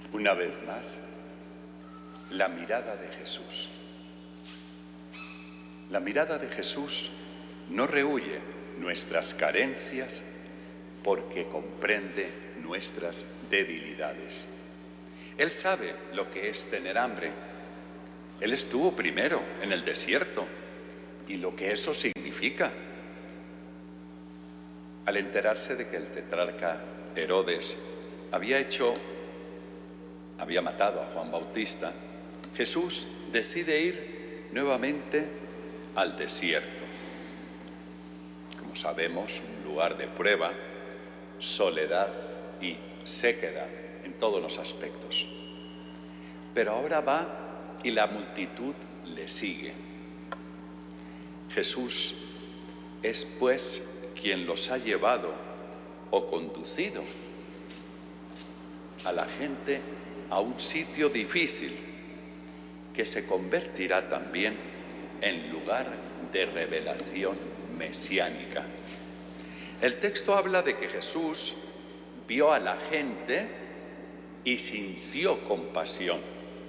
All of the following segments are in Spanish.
Una vez más, la mirada de Jesús. La mirada de Jesús no rehúye nuestras carencias porque comprende nuestras debilidades. Él sabe lo que es tener hambre. Él estuvo primero en el desierto y lo que eso significa. Al enterarse de que el tetrarca Herodes había matado a Juan Bautista, Jesús decide ir nuevamente al desierto. Como sabemos, un lugar de prueba, soledad y sequedad en todos los aspectos. Pero ahora va y la multitud le sigue. Jesús es pues quien los ha llevado o conducido a la gente a un sitio difícil que se convertirá también en lugar de revelación mesiánica. El texto habla de que Jesús vio a la gente y sintió compasión.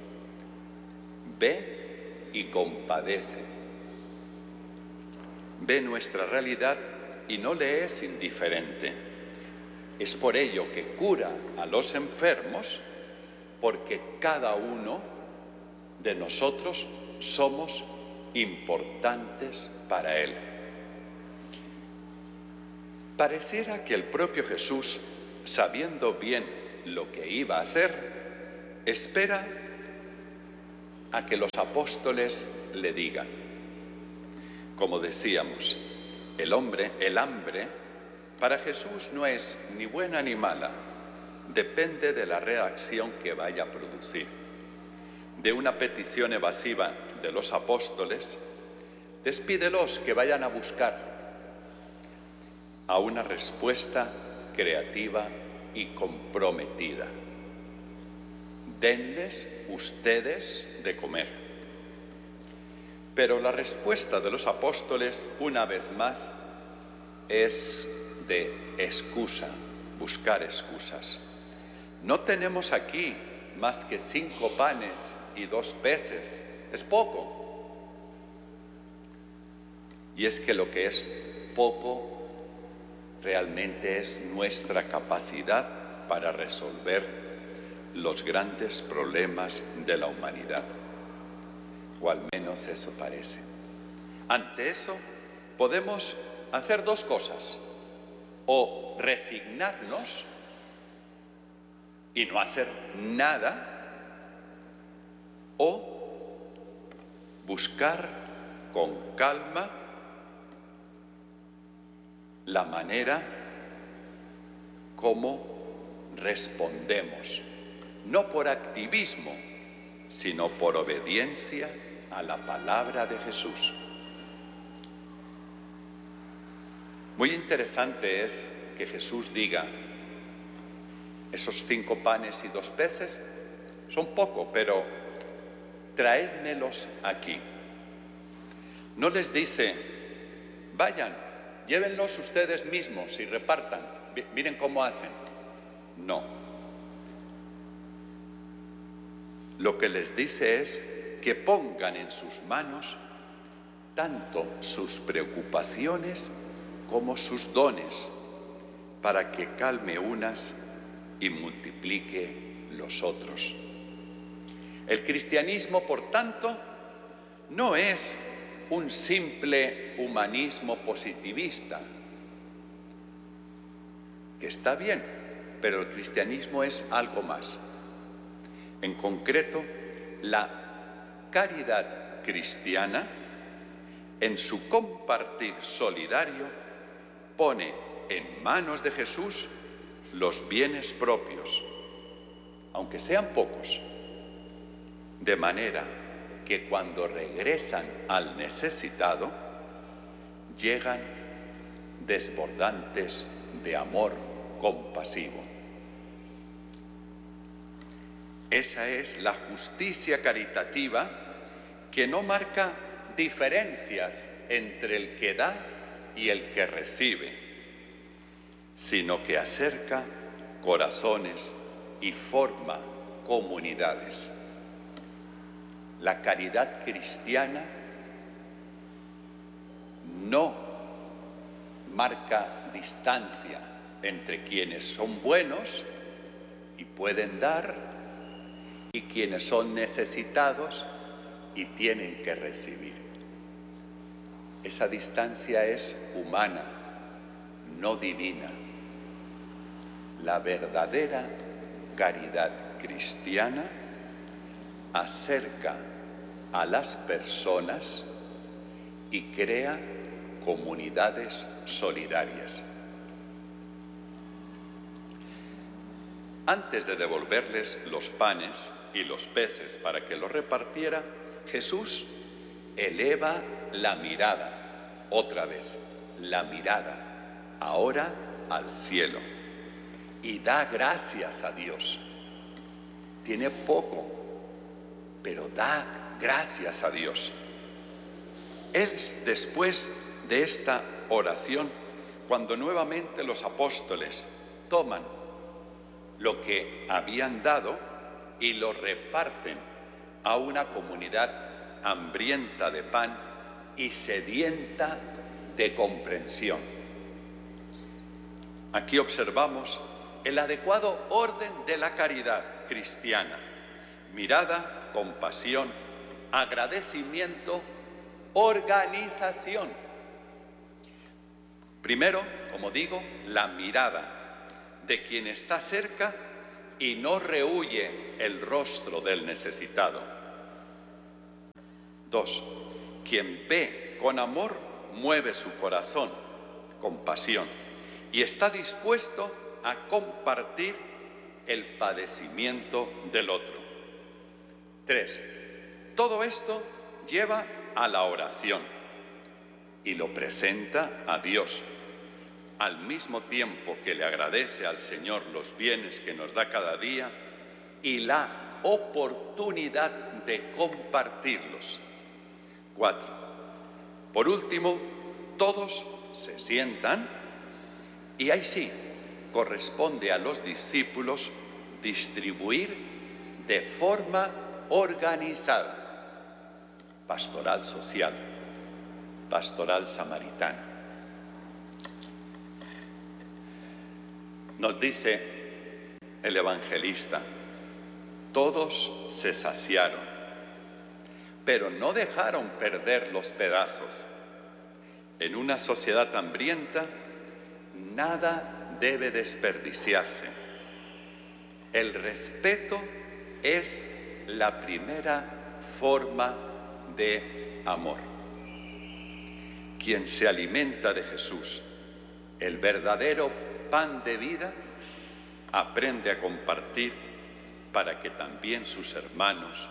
Ve y compadece. Ve nuestra realidad y no le es indiferente. Es por ello que cura a los enfermos, porque cada uno de nosotros somos importantes para Él. Pareciera que el propio Jesús, sabiendo bien lo que iba a hacer, espera a que los apóstoles le digan. Como decíamos, el hambre, para Jesús no es ni buena ni mala, depende de la reacción que vaya a producir. De una petición evasiva de los apóstoles, despídelos que vayan a buscar a una respuesta creativa y comprometida. Denles ustedes de comer. Pero la respuesta de los apóstoles, una vez más, es de excusa, buscar excusas. No tenemos aquí más que 5 panes y 2 peces. Es poco. Y es que lo que es poco realmente es nuestra capacidad para resolver los grandes problemas de la humanidad. O al menos eso parece. Ante eso, podemos hacer 2 cosas. O resignarnos y no hacer nada, o buscar con calma la manera como respondemos, no por activismo, sino por obediencia a la palabra de Jesús. Muy interesante es que Jesús diga, esos 5 panes y 2 peces son poco, pero traédmelos aquí. No les dice, vayan, llévenlos ustedes mismos y repartan, miren cómo hacen. No. Lo que les dice es que pongan en sus manos tanto sus preocupaciones como sus dones, para que calme unas y multiplique los otros. El cristianismo, por tanto, no es un simple humanismo positivista, que está bien, pero el cristianismo es algo más. En concreto, la caridad cristiana, en su compartir solidario, pone en manos de Jesús los bienes propios, aunque sean pocos, de manera que cuando regresan al necesitado, llegan desbordantes de amor compasivo. Esa es la justicia caritativa que no marca diferencias entre el que da y el que recibe, sino que acerca corazones y forma comunidades. La caridad cristiana no marca distancia entre quienes son buenos y pueden dar y quienes son necesitados y tienen que recibir. Esa distancia es humana, no divina. La verdadera caridad cristiana acerca a las personas y crea comunidades solidarias. Antes de devolverles los panes y los peces para que los repartiera, Jesús eleva la mirada, otra vez, la mirada, ahora al cielo, y da gracias a Dios. Tiene poco, pero da gracias a Dios. Él, después de esta oración, cuando nuevamente los apóstoles toman lo que habían dado y lo reparten a una comunidad hambrienta de pan y sedienta de comprensión. Aquí observamos el adecuado orden de la caridad cristiana: mirada, compasión, agradecimiento, organización. Primero, como digo, la mirada de quien está cerca y no rehúye el rostro del necesitado. 2. Quien ve con amor mueve su corazón, compasión, y está dispuesto a compartir el padecimiento del otro. 3. Todo esto lleva a la oración y lo presenta a Dios, al mismo tiempo que le agradece al Señor los bienes que nos da cada día y la oportunidad de compartirlos. 4. Por último, todos se sientan y ahí sí corresponde a los discípulos distribuir de forma organizada. Pastoral social, pastoral samaritana. Nos dice el evangelista: todos se saciaron, pero no dejaron perder los pedazos. En una sociedad hambrienta, nada debe desperdiciarse. El respeto es la primera forma de amor. Quien se alimenta de Jesús, el verdadero pan de vida, aprende a compartir para que también sus hermanos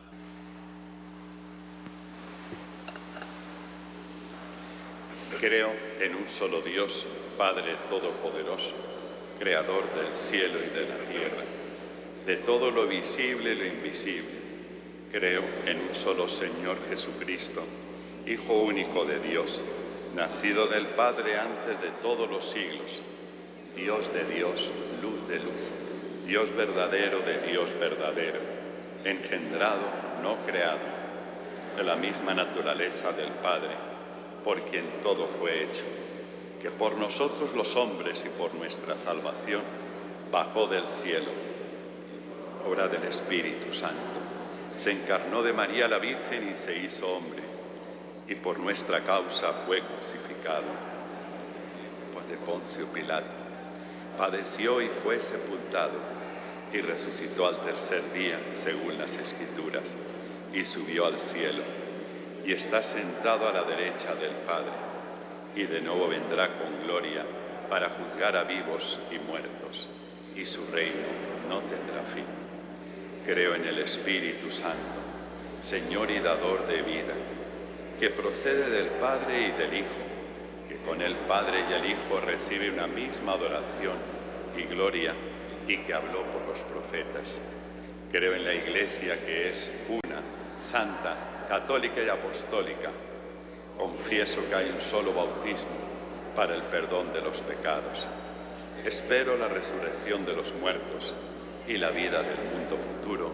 Creo en un solo Dios, Padre Todopoderoso, Creador del cielo y de la tierra, de todo lo visible y lo invisible. Creo en un solo Señor Jesucristo, Hijo único de Dios, nacido del Padre antes de todos los siglos, Dios de Dios, luz de luz, Dios verdadero de Dios verdadero, engendrado, no creado, de la misma naturaleza del Padre, por quien todo fue hecho, que por nosotros los hombres y por nuestra salvación bajó del cielo, obra del Espíritu Santo, se encarnó de María la Virgen y se hizo hombre, y por nuestra causa fue crucificado, pues de Poncio Pilato, padeció y fue sepultado, y resucitó al tercer día, según las Escrituras, y subió al cielo, y está sentado a la derecha del Padre, y de nuevo vendrá con gloria para juzgar a vivos y muertos, y su reino no tendrá fin. Creo en el Espíritu Santo, Señor y dador de vida, que procede del Padre y del Hijo, que con el Padre y el Hijo recibe una misma adoración y gloria, y que habló por los profetas. Creo en la Iglesia, que es una, santa, católica y apostólica. Confieso que hay un solo bautismo para el perdón de los pecados. Espero la resurrección de los muertos y la vida del mundo futuro.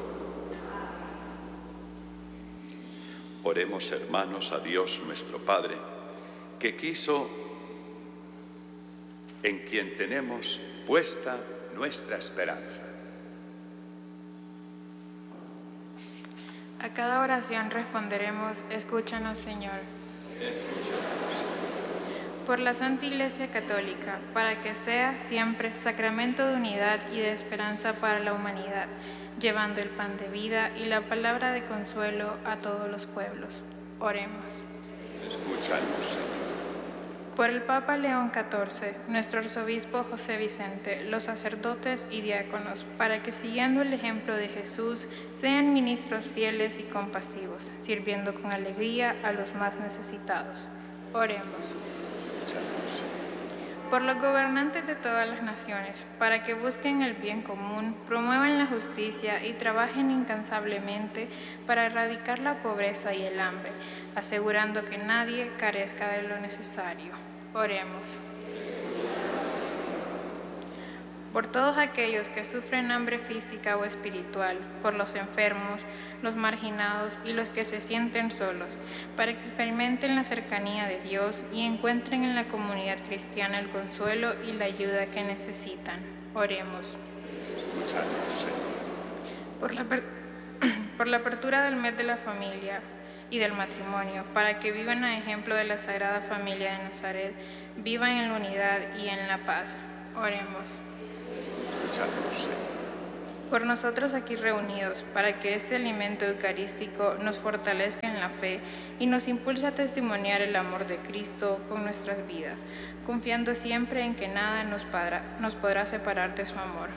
Oremos, hermanos, a Dios nuestro Padre, que quiso, en quien tenemos puesta nuestra esperanza. A cada oración responderemos: escúchanos, Señor. Escúchanos. Por la Santa Iglesia Católica, para que sea siempre sacramento de unidad y de esperanza para la humanidad, llevando el pan de vida y la palabra de consuelo a todos los pueblos. Oremos. Escúchanos, Señor. Por el Papa León XIV, nuestro arzobispo José Vicente, los sacerdotes y diáconos, para que siguiendo el ejemplo de Jesús, sean ministros fieles y compasivos, sirviendo con alegría a los más necesitados. Oremos. Por los gobernantes de todas las naciones, para que busquen el bien común, promuevan la justicia y trabajen incansablemente para erradicar la pobreza y el hambre, asegurando que nadie carezca de lo necesario. Oremos. Por todos aquellos que sufren hambre física o espiritual, por los enfermos, los marginados y los que se sienten solos, para que experimenten la cercanía de Dios y encuentren en la comunidad cristiana el consuelo y la ayuda que necesitan. Oremos. Escúchanos, Señor. Por la apertura del mes de la familia y del matrimonio, para que vivan a ejemplo de la Sagrada Familia de Nazaret, vivan en la unidad y en la paz. Oremos. Escúchanos, Señor. Por nosotros aquí reunidos, para que este alimento eucarístico nos fortalezca en la fe y nos impulse a testimoniar el amor de Cristo con nuestras vidas, confiando siempre en que nada nos podrá separar de su amor.